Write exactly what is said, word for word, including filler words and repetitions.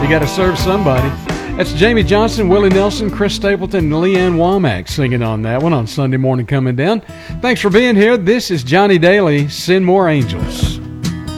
You got to serve somebody. That's Jamie Johnson, Willie Nelson, Chris Stapleton, and Leanne Womack singing on that one on Sunday Morning Coming Down. Thanks for being here. This is Johnny Daly. Send more angels.